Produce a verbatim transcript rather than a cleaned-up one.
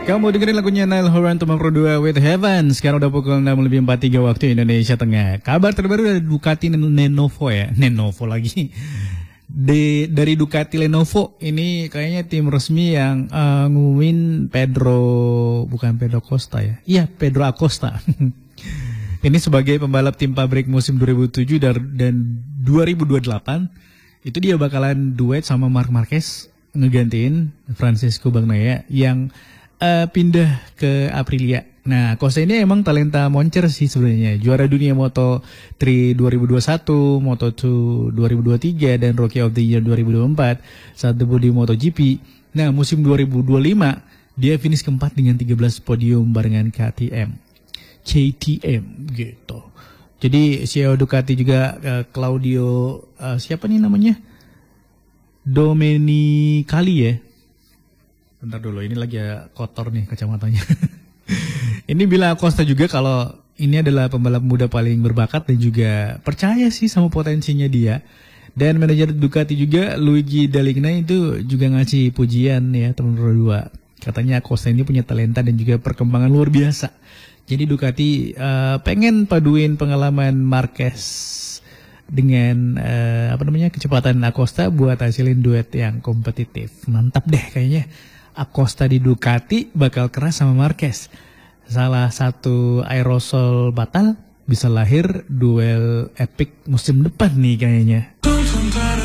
Kamu dengerin lagunya Niall Horan Tomang Pro dua with Heaven. Sekarang udah pukul enam lebih empat puluh tiga waktu Indonesia Tengah. Kabar terbaru dari Ducati Lenovo ya. Lenovo lagi. Di, dari Ducati Lenovo ini kayaknya tim resmi yang uh, ngumumin Pedro, bukan Pedro Costa ya. Iya, Pedro Acosta. Ini sebagai pembalap tim pabrik musim dua ribu tujuh dan, dan dua ribu dua puluh delapan. Itu dia bakalan duet sama Marc Marquez ngegantiin Francisco Bagnaia yang Uh, pindah ke Aprilia. Nah, Acosta ini emang talenta moncer sih sebenarnya. Juara dunia Moto tiga dua ribu dua puluh satu, Moto dua dua ribu dua puluh tiga, dan Rookie of the Year dua ribu dua puluh empat saat debut di MotoGP. Nah, musim dua ribu dua puluh lima, dia finish keempat dengan tiga belas podium barengan K T M. K T M gitu. Jadi C E O Ducati juga uh, Claudio, uh, siapa nih namanya? Domenicali ya. Bentar dulu, ini lagi kotor nih kacamatanya. Ini bilang Acosta juga kalau ini adalah pembalap muda paling berbakat dan juga percaya sih sama potensinya dia. Dan manajer Ducati juga Luigi Dall'Igna itu juga ngasih pujian ya teman berdua. Katanya Acosta ini punya talenta dan juga perkembangan luar biasa. Jadi Ducati uh, pengen paduin pengalaman Marquez dengan uh, apa namanya kecepatan Acosta buat hasilin duet yang kompetitif. Mantap deh kayaknya. Acosta di Ducati bakal keras sama Marquez. Salah satu aerosol batal, bisa lahir duel epic musim depan nih kayaknya.